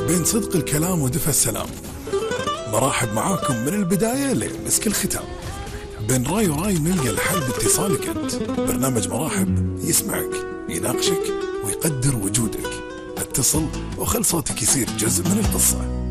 بين صدق الكلام ودفى السلام. مرحب معاكم من البداية لمسك الختام. بين راي وراي نلقى الحل باتصالك أنت. برنامج مراحب يسمعك، يناقشك ويقدر وجودك. اتصل وخل صوتك يصير جزء من القصة.